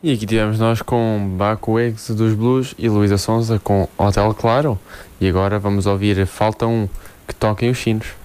E aqui tivemos nós com Baco Eggs dos Blues e Luísa Sonza com Hotel Claro. E agora vamos ouvir Falta Um, que toquem os sinos.